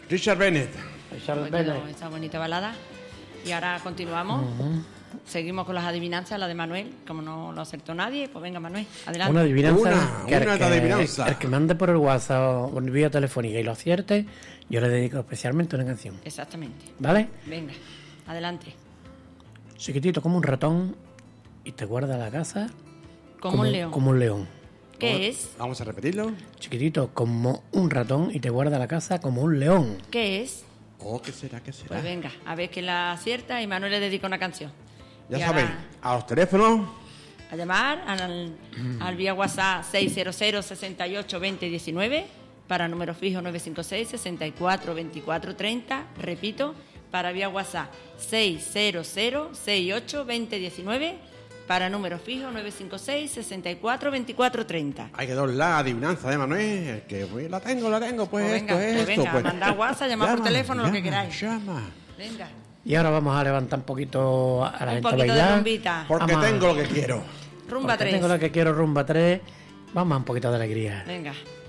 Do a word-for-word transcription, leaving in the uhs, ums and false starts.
Richard Bennett. Richard Pues Bennett. quedó esa bonita balada. Y ahora continuamos. Uh-huh. Seguimos con las adivinanzas, la de Manuel. Como no lo acertó nadie, pues venga, Manuel, adelante. Una adivinanza. Una, que el una que, adivinanza. El que mande por el WhatsApp o vía telefónica y lo acierte, yo le dedico especialmente una canción. Exactamente. ¿Vale? Venga, adelante. Chiquitito como un ratón y te guarda la casa Como, un león. Como un león. ¿Qué es? Vamos a repetirlo. Chiquitito como un ratón y te guarda la casa como un león. ¿Qué es? Oh, ¿qué será? ¿Qué será? Pues venga, a ver quién la acierta y Manuel le dedica una canción. Ya Y sabéis, ahora a los teléfonos. a llamar al, al vía WhatsApp seis cero cero, seis ocho, dos cero uno nueve, para número fijo nueve cinco seis, seis cuatro, veinticuatro treinta, repito, para vía WhatsApp seis cero cero, seis ocho, dos cero uno nueve, para número fijo nueve cinco seis, seis cuatro, veinticuatro treinta. Hay que dar la adivinanza de Manuel. Que pues, la tengo, la tengo, pues, Pues esto venga, es pues esto. venga, pues. mandad WhatsApp, llamad por Llama, teléfono, lo que llama, queráis. Llama. Venga, Y ahora vamos a levantar un poquito a la un gente a poquito de bailar. rumbita. Porque Vamos a- tengo lo que quiero. Rumba Porque tres. tengo lo que quiero, rumba tres. Vamos a un poquito de alegría. Venga.